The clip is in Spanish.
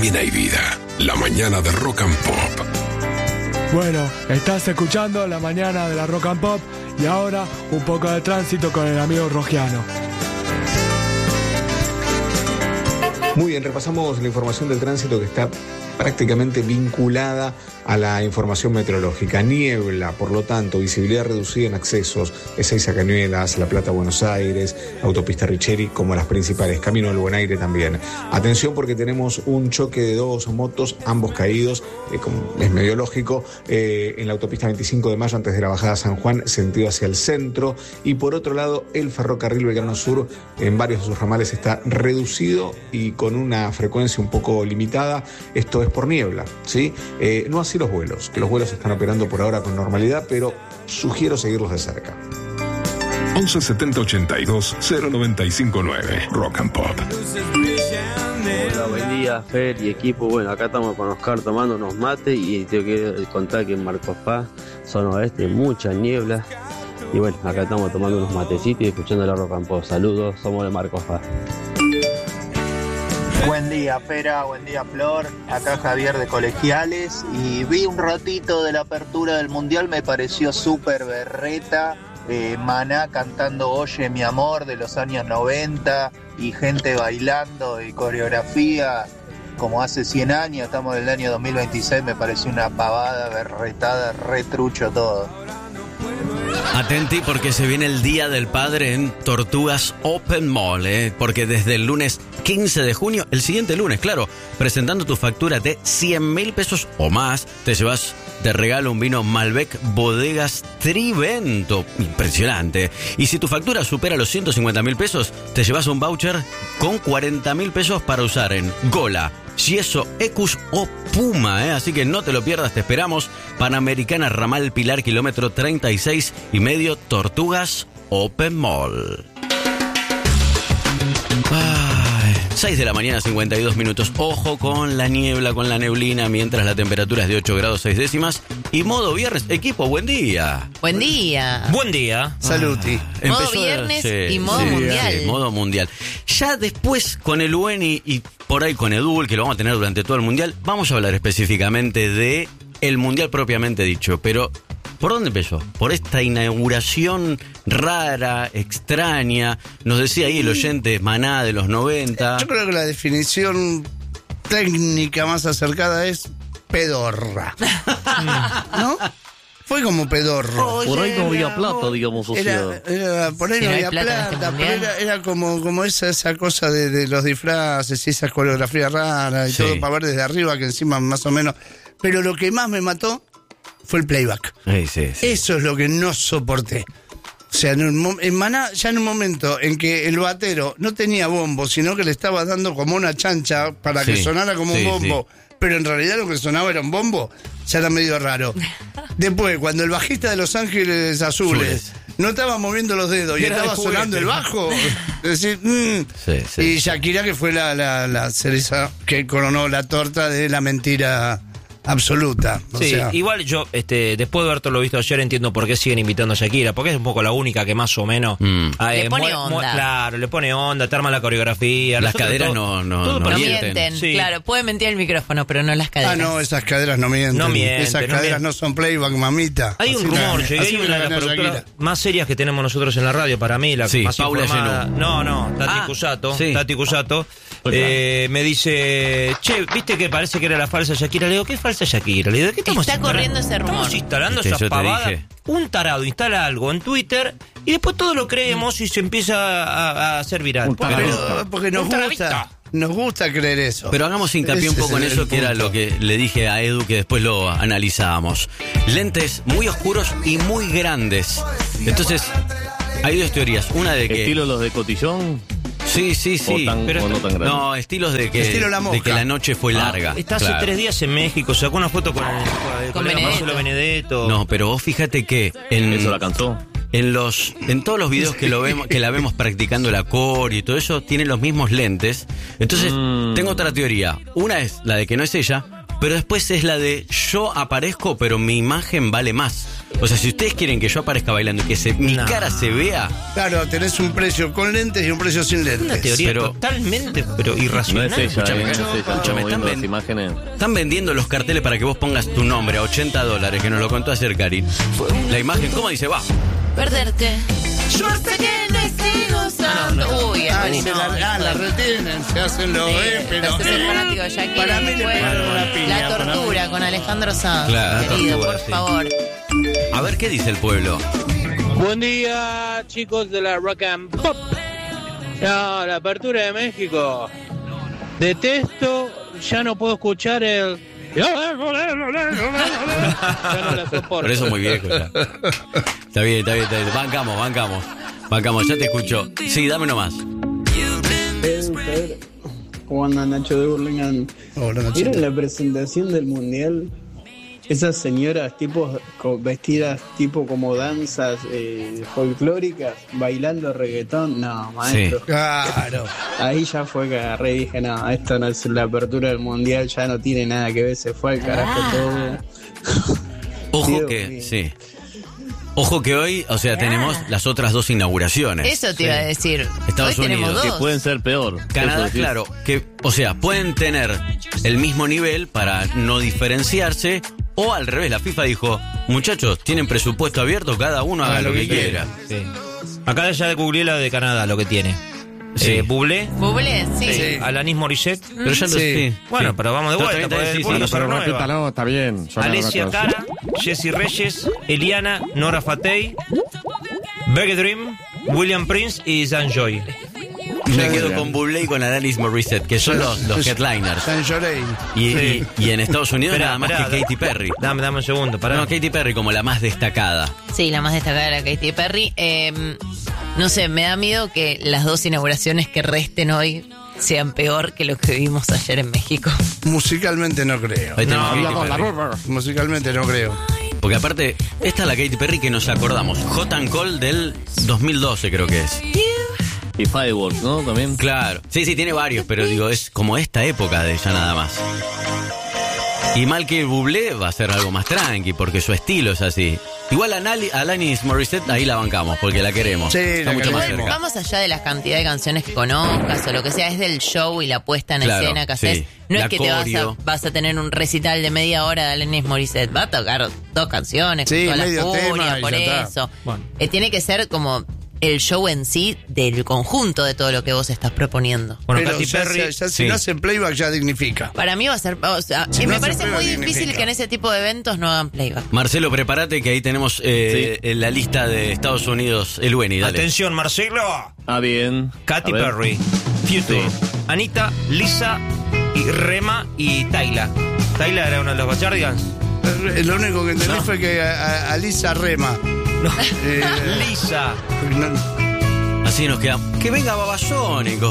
también hay vida. La mañana de Rock and Pop. Bueno, estás escuchando La Mañana de la Rock and Pop y ahora un poco de tránsito con el amigo Rogiano. Muy bien, repasamos la información del tránsito que está prácticamente vinculada a la información meteorológica. Niebla, por lo tanto, visibilidad reducida en accesos, Ezeiza Cañuelas, La Plata, Buenos Aires, Autopista Richeri, como las principales, Camino del Buen Aire también. Atención porque tenemos un choque de dos motos, ambos caídos, como es medio lógico, en la autopista 25 de Mayo, antes de la bajada a San Juan, sentido hacia el centro, y por otro lado, el ferrocarril Belgrano Sur, en varios de sus ramales está reducido y con una frecuencia un poco limitada. Esto es por niebla, ¿sí? No así los vuelos, que los vuelos están operando por ahora con normalidad, pero sugiero seguirlos de cerca. 11 70 82 095 9 Rock and Pop. Hola, buen día, Fer y equipo. Bueno, acá estamos con Oscar tomando unos mates y te quiero contar que en Marcos Paz, zona oeste, mucha niebla. Y bueno, acá estamos tomando unos matecitos y escuchando la Rock and Pop. Saludos, somos de Marcos Paz. Buen día, Pera, buen día, Flor. Acá Javier de Colegiales. Y vi un ratito de la apertura del Mundial, me pareció súper berreta. Maná cantando Oye mi amor de los años 90 y gente bailando y coreografía como hace 100 años. Estamos en el año 2026, me pareció una pavada, berretada, retrucho todo. Atenti porque se viene el Día del Padre en Tortugas Open Mall, porque desde el lunes 15 de junio, el siguiente lunes, claro, presentando tu factura de 100.000 pesos o más, te llevas de regalo un vino Malbec Bodegas Trivento. Impresionante. Y si tu factura supera los 150.000 pesos, te llevas un voucher con 40.000 pesos para usar en Gola, Gieso, Ecus o Puma, Así que no te lo pierdas, te esperamos. Panamericana Ramal Pilar, kilómetro 36,5, Tortugas Open Mall. 6 de la mañana, 52 minutos. Ojo con la niebla, con la neblina, mientras la temperatura es de 8 grados 6 décimas. Y modo viernes. Equipo, buen día. Buen día. Buen día. Saluti. Modo viernes y modo mundial. Sí, modo mundial. Ya después con el UN y por ahí con Edul, que lo vamos a tener durante todo el mundial, vamos a hablar específicamente de el mundial propiamente dicho. Pero, ¿por dónde empezó? Por esta inauguración rara, extraña. Nos decía ahí el oyente Maná de los 90. Yo creo que la definición técnica más acercada es pedorra. ¿No? Fue como pedorro. Por ahí no había plata, digamos. Por ahí no había plata, pero era como esa cosa de los disfraces y esas coreografías raras y todo para ver desde arriba, que encima más o menos. Pero lo que más me mató fue el playback. Sí. Eso es lo que no soporté. O sea, en Maná, ya en un momento en que el batero no tenía bombo, sino que le estaba dando como una chancha para que sonara como un bombo, pero en realidad lo que sonaba era un bombo, ya era medio raro. Después, cuando el bajista de Los Ángeles Azules no estaba moviendo los dedos y estaba sonando el bajo, es decir, y Shakira, que fue la cereza que coronó la torta de la mentira absoluta. Sí, sea, igual yo, después de haberlo lo visto ayer, entiendo por qué siguen invitando a Shakira, porque es un poco la única que más o menos le pone onda. Claro, le pone onda, te arma la coreografía. Las caderas no mienten. Sí. Claro, pueden mentir el micrófono, pero no las caderas. No, esas caderas no mienten. Esas caderas no son playback, mamita. Hay un rumor, hay una de las productoras más serias que tenemos nosotros en la radio, para mí, la más Paula informada. Llenó. Tati Cusato. Me dice, che, ¿viste que parece que era la falsa Shakira? Le digo, ¿qué falsa Shakira? Le digo, ¿de qué estamos Está corriendo ese rumor. Estamos instalando esas pavadas. Un tarado instala algo en Twitter y después todo lo creemos y se empieza a hacer viral. Porque nos gusta creer eso. Pero hagamos hincapié un poco en eso, que era lo que le dije a Edu, que después lo analizábamos. Lentes muy oscuros y muy grandes. Entonces, hay dos teorías. Una de que... ¿Estilo los de Cotillón? Sí. Pero no tan grande. No, estilos de que la noche fue larga. Está hace 3 días en México, sacó una foto con Marcelo Benedetto. No, pero vos fíjate que eso la cantó. En todos los videos que la vemos practicando el acorde y todo eso, tiene los mismos lentes. Entonces, tengo otra teoría. Una es la de que no es ella, pero después es la de yo aparezco, pero mi imagen vale más. O sea, si ustedes quieren que yo aparezca bailando y que mi cara se vea... Claro, tenés un precio con lentes y un precio sin lentes. Una teoría totalmente, pero irracional. No es ella, Escúchame, imágenes. Están vendiendo los carteles para que vos pongas tu nombre a $80, que nos lo contó ayer Karin. La imagen, ¿cómo dice? Va. Perderte. Yo sé que no estoy gozando. Uy, es buenísimo. La retienen, se hacen los pero... Entonces el fanático de Shakira. Para mí le pegaron una piña. La tortura con Alejandro Sanz. Claro, querido, tortura, por favor. A ver, ¿qué dice el pueblo? Buen día, chicos de la Rock and Pop. No, la apertura de México. Detesto, ya no puedo escuchar el... Ya no la soporto. Por eso muy viejo ya. Está bien. Bancamos, ya te escucho. Sí, dame nomás. ¿Cómo anda Nacho de Burlingame? Hola, Nacho. ¿Vieron la presentación del Mundial? Esas señoras vestidas tipo como danzas folclóricas, bailando reggaetón. No, maestro. Sí. Claro. Ahí ya fue que agarré y dije, no, esto no es la apertura del Mundial, ya no tiene nada que ver, se fue al carajo todo. Ojo Ojo que hoy, o sea, tenemos las otras dos inauguraciones. Eso te iba a decir. Estados hoy Unidos. Tenemos dos. Que pueden ser peor. Canadá, claro, que, o sea, pueden tener el mismo nivel para no diferenciarse, o al revés, la FIFA dijo, muchachos, tienen presupuesto abierto, cada uno haga lo que quiera. Sí. Acá ya googleé la de Canadá, lo que tiene. Sí. Bublé. Bublé, sí. Alanis Morissette. Pero ya lo sé. Bueno, pero vamos de vuelta. Pero repítalo, está bien. Alicia Cara, Jessie Reyes, Eliana, Nora Fatey, Becky Dream, William Prince y Sanjoy. Me quedo con Bublé y con Alanis Morissette, que son los headliners. Y en Estados Unidos nada más que Katy Perry. Dame un segundo, pará. No, Katy Perry como la más destacada. Sí, la más destacada era Katy Perry. No sé, me da miedo que las dos inauguraciones que resten hoy sean peor que lo que vimos ayer en México. Musicalmente no creo. Musicalmente no creo. Porque aparte, esta es la Katy Perry que nos acordamos. Hot and Cold del 2012 creo que es. Y Fireworks, ¿no? También. Claro. Sí, tiene varios, pero digo, es como esta época de ella nada más. Y mal que el Bublé va a ser algo más tranqui, porque su estilo es así. Igual Alanis Morissette ahí la bancamos, porque la queremos. Sí, está mucho más cerca. Vamos allá de la cantidad de canciones que conozcas o lo que sea, es del show y la puesta en escena que haces. No es que te vas a tener un recital de media hora de Alanis Morissette, va a tocar dos canciones con toda la furia, por eso. Bueno. Tiene que ser como el show en sí del conjunto de todo lo que vos estás proponiendo. Bueno, pero Katy Perry, si no hacen playback ya dignifica. Para mí va a ser, o sea, si me no parece muy difícil que en ese tipo de eventos no hagan playback. Marcelo, prepárate que ahí tenemos la lista de Estados Unidos, el Weni, dale. Atención, Marcelo. Bien. Katy Perry, Future, Anita, Lisa, y Rema y Tayla. ¿Tayla era una de los Bachardigans? Lo único que entendí fue que a Lisa rema. Lisa. Así nos quedamos. Que venga Babasónicos.